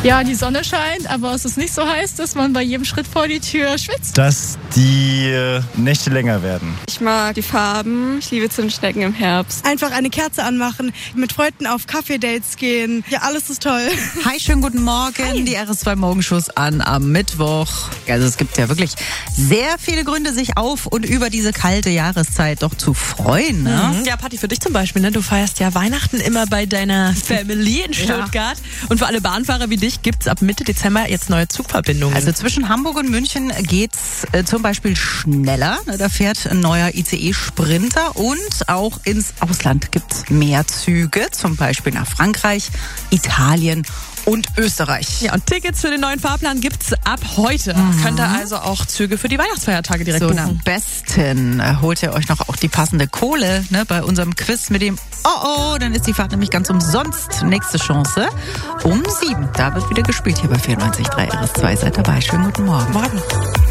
Ja, die Sonne scheint, aber es ist nicht so heiß, dass man bei jedem Schritt vor die Tür schwitzt. Dass die Nächte länger werden. Ich mag die Farben, ich liebe Zimtschnecken im Herbst. Einfach eine Kerze anmachen, mit Freunden auf Kaffee-Dates gehen. Ja, alles ist toll. Hi, schönen guten Morgen. Hi. Die RS2 Morgenshows an am Mittwoch. Also es gibt ja wirklich sehr viele Gründe, sich auf und über diese kalte Jahreszeit doch zu freuen. Ne? Ja, Patti, für dich zum Beispiel. Ne? Du feierst ja Weihnachten immer bei deiner Family in Stuttgart. Ja. Und für alle Bahnfahrer wie dich gibt's ab Mitte Dezember jetzt neue Zugverbindungen. Also zwischen Hamburg und München geht's zum Beispiel schneller. Da fährt ein neuer ICE-Sprinter und auch ins Ausland gibt's mehr Züge, zum Beispiel nach Frankreich, Italien und Österreich. Ja, und Tickets für den neuen Fahrplan gibt's ab heute. Könnt ihr also auch Züge für die Weihnachtsfeiertage direkt buchen. Am besten holt ihr euch noch auch die passende Kohle, ne, bei unserem Quiz mit dem dann ist die Fahrt nämlich ganz umsonst. Nächste Chance um 7. Da wird wieder gespielt hier bei 94.3 RS2. Seid dabei. Schönen guten Morgen. Morgen.